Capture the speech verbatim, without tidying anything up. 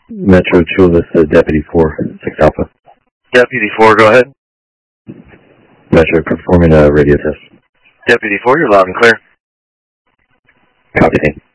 Metro Chula Vista, Deputy four, six Alpha. Deputy four, go ahead. Metro, performing a radio test. Deputy four, you're loud and clear. Copy.